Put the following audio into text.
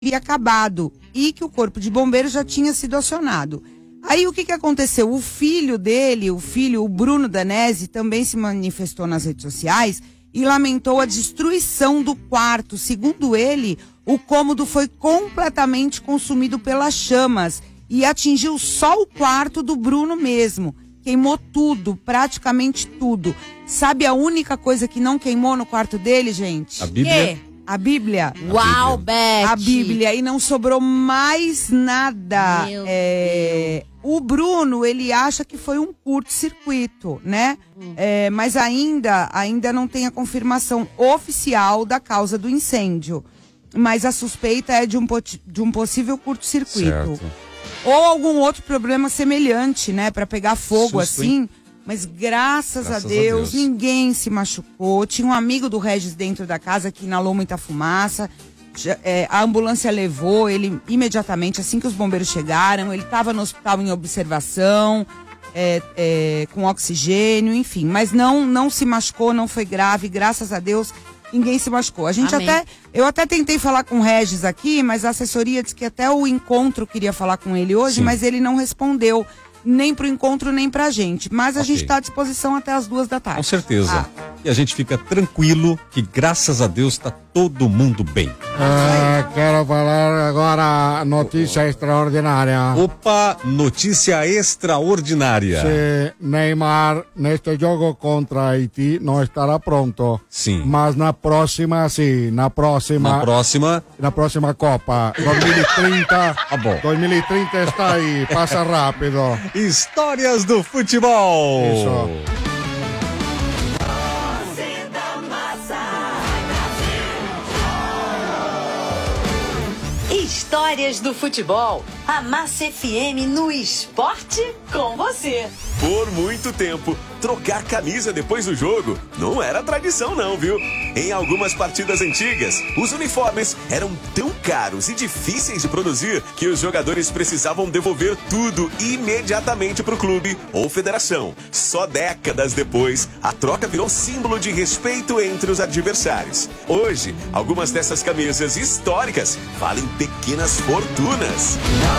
havia acabado e que o corpo de bombeiros já tinha sido acionado. Aí o que aconteceu? O filho dele, o Bruno Danese, também se manifestou nas redes sociais e lamentou a destruição do quarto. Segundo ele, o cômodo foi completamente consumido pelas chamas e atingiu só o quarto do Bruno mesmo. Queimou tudo, praticamente tudo. Sabe a única coisa que não queimou no quarto dele, gente? A Bíblia? A Bíblia. Uau, Beth! A Bíblia. E não sobrou mais nada. Meu Deus. O Bruno, ele acha que foi um curto-circuito, né? Mas ainda não tem a confirmação oficial da causa do incêndio. Mas a suspeita é de um possível curto-circuito. Ou algum outro problema semelhante, né? Pra pegar fogo assim. Mas graças a Deus, ninguém se machucou. Tinha um amigo do Regis dentro da casa que inalou muita fumaça. A ambulância levou ele imediatamente, assim que os bombeiros chegaram. Ele estava no hospital em observação, com oxigênio, enfim. Mas não se machucou, não foi grave, graças a Deus. Ninguém se machucou. Eu até tentei falar com o Regis aqui, mas a assessoria disse que até o encontro queria falar com ele hoje, Sim. mas ele não respondeu. Nem pro encontro, nem pra gente. Mas a gente tá à disposição até as 2h. Com certeza. E a gente fica tranquilo que, graças a Deus, tá todo mundo bem. Quero falar agora notícia extraordinária. Opa, notícia extraordinária. Se Neymar, neste jogo contra Haiti, não estará pronto. Sim. Mas na próxima, sim. Na próxima Copa. 2030. Tá bom. 2030 está aí. Passa rápido. Histórias do futebol. Isso. Histórias do futebol. A Massa FM no esporte com você. Por muito tempo, trocar camisa depois do jogo não era tradição não, viu? Em algumas partidas antigas, os uniformes eram tão caros e difíceis de produzir que os jogadores precisavam devolver tudo imediatamente para o clube ou federação. Só décadas depois, a troca virou símbolo de respeito entre os adversários. Hoje, algumas dessas camisas históricas valem pequenas fortunas.